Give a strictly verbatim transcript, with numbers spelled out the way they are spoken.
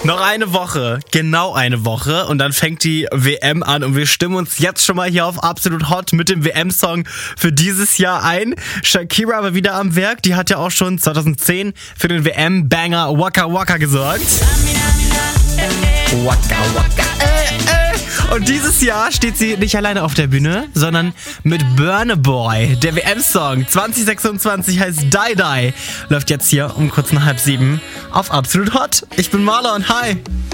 Noch eine Woche, genau eine Woche und dann fängt die W M an und wir stimmen uns jetzt schon mal hier auf Absolut Hot mit dem W M-Song für dieses Jahr ein. Shakira war wieder am Werk, die hat ja auch schon zweitausendzehn für den W M-Banger Waka Waka gesorgt. Waka Waka, äh, äh. Und dieses Jahr steht sie nicht alleine auf der Bühne, sondern mit Burna Boy. Der W M-Song zwanzig sechsundzwanzig heißt Die Die. Läuft jetzt hier um kurz nach halb sieben auf Absolut Hot. Ich bin Marlon, hi.